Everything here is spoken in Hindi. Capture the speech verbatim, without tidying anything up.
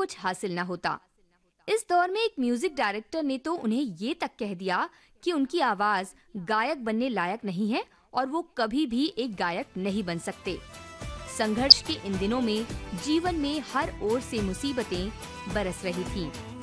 कुछ हासिल न होता। इस दौर में एक म्यूजिक डायरेक्टर ने तो उन्हें ये तक कह दिया कि उनकी आवाज गायक बनने लायक नहीं है और वो कभी भी एक गायक नहीं बन सकते। संघर्ष के इन दिनों में जीवन में हर ओर से मुसीबतें बरस रही थीं।